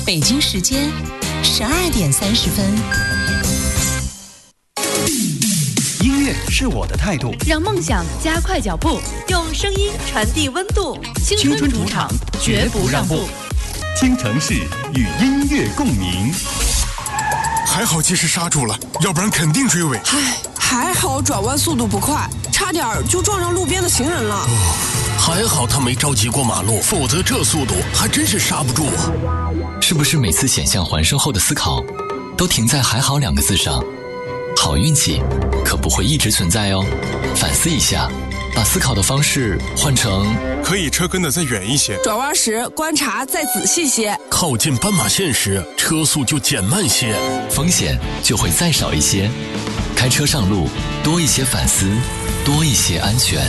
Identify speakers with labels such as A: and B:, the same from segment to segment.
A: 北京时间12:30。
B: 音乐是我的态度，
C: 让梦想加快脚步，用声音传递温度。青春主场，绝不让步。
B: 京城市与音乐共鸣。
D: 还好及时刹住了，要不然肯定追尾。
E: 还好转弯速度不快，差点就撞上路边的行人了。
F: 还好他没着急过马路，否则这速度还真是刹不住啊。
G: 是不是每次险象环生后的思考都停在还好2个字上？好运气可不会一直存在哦，反思一下，把思考的方式换成
D: 可以车跟得再远一些，
E: 转弯时观察再仔细些，
F: 靠近斑马线时车速就减慢些，
G: 风险就会再少一些。开车上路多一些反思，多一些安全。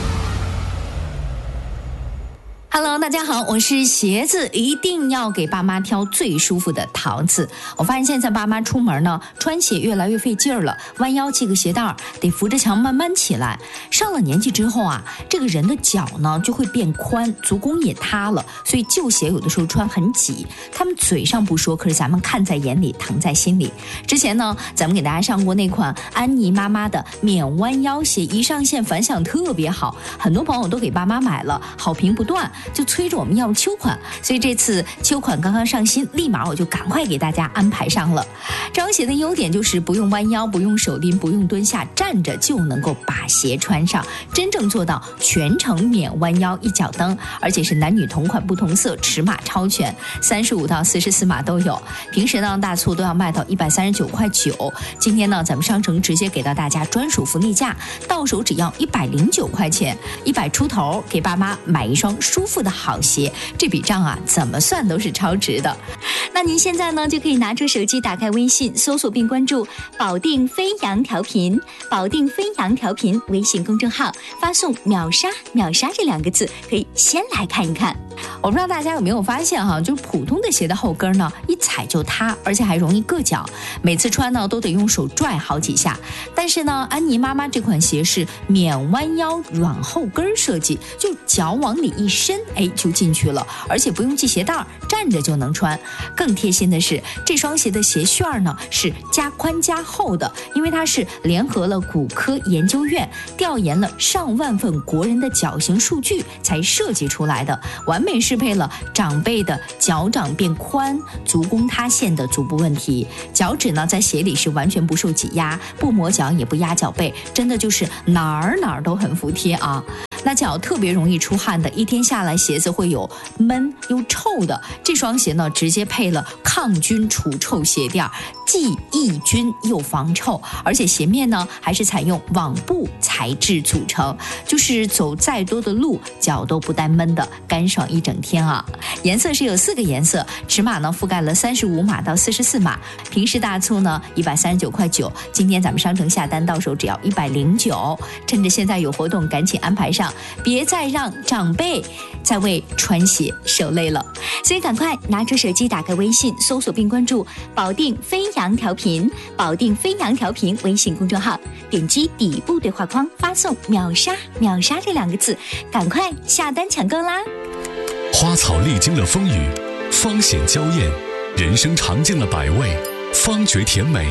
C: Hello， 大家好，我是鞋子，一定要给爸妈挑最舒服的桃子。我发现现在爸妈出门呢，穿鞋越来越费劲儿了，弯腰系个鞋带得扶着墙慢慢起来。上了年纪之后啊，这个人的脚呢就会变宽，足弓也塌了，所以旧鞋有的时候穿很挤。他们嘴上不说，可是咱们看在眼里，疼在心里。之前呢，咱们给大家上过那款安妮妈妈的免弯腰鞋，一上线反响特别好，很多朋友都给爸妈买了，好评不断。就催着我们要秋款，所以这次秋款刚刚上新，立马我就赶快给大家安排上了。这双鞋的优点就是不用弯腰，不用手拎，不用蹲下，站着就能够把鞋穿上，真正做到全程免弯腰一脚蹬，而且是男女同款不同色，尺码超全，35到44码都有。平时呢大促都要卖到139.9块，今天呢咱们商城直接给到大家专属福利价，到手只要109块钱，100出头，给爸妈买一双舒服的好鞋，这笔账啊怎么算都是超值的。
H: 那您现在呢就可以拿出手机，打开微信，搜索并关注保定飞扬调频，保定飞扬调频微信公众号，发送秒杀秒杀这2个字，可以先来看一看。
C: 我不知道大家有没有发现哈，就是普通的鞋的后跟呢，一踩就塌，而且还容易硌脚，每次穿呢都得用手拽好几下。但是呢，安妮妈妈这款鞋是免弯腰软后跟设计，就脚往里一伸，就进去了，而且不用系鞋带，站着就能穿。更贴心的是，这双鞋的鞋楦呢是加宽加厚的，因为它是联合了骨科研究院，调研了上万份国人的脚型数据才设计出来的，完美适配了长辈的脚掌变宽、足弓塌陷的足部问题。脚趾呢在鞋里是完全不受挤压，不磨脚也不压脚背，真的就是哪儿都很服帖啊。那脚特别容易出汗的，一天下来鞋子会有闷又臭的，这双鞋呢直接配了抗菌除臭鞋垫，既抑菌又防臭，而且鞋面呢还是采用网布材质组成，就是走再多的路脚都不带闷的，干爽一整天啊。颜色是有4个颜色，尺码呢覆盖了35码到44码，平时大促呢139.9块，今天咱们商城下单到手只要109，趁着现在有活动赶紧安排上，别再让长辈再为穿鞋受累了。
H: 所以赶快拿出手机，打开微信，搜索并关注保定飞扬调频，保定飞扬调频微信公众号，点击底部对话框，发送秒杀秒杀这2个字，赶快下单抢购啦。
I: 花草历经了风雨，芳显娇艳，人生尝尽了百味，方觉甜美。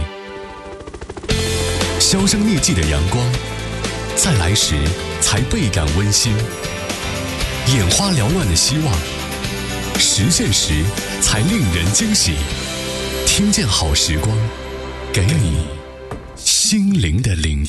I: 销声匿迹的阳光，在来时才倍感温馨。眼花缭乱的希望，实现时才令人惊喜。听见好时光，给你心灵的聆听。